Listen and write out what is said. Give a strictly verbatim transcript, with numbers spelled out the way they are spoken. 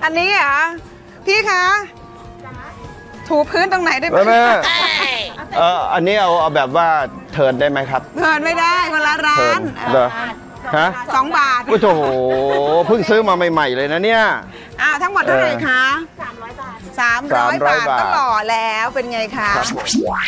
อันนี้เหรอพี่คะถูพื้นตรงไหนได้ไหมแม่เอออันนี้เอาเอาแบบว่าเทิร์นได้ไหมครับเงินไม่ได้คนละร้าเทิร์นนเหรอฮะสองบาทโอ้โหเพิ่งซื้อมาใหม่ๆเลยนะเนี่ยอ้าวทั้งหมดเท่าไหร่คะสามร้อยบาทสามร้อยสามร้อยบาทบาทก็หล่อแล้วเป็นไงคะ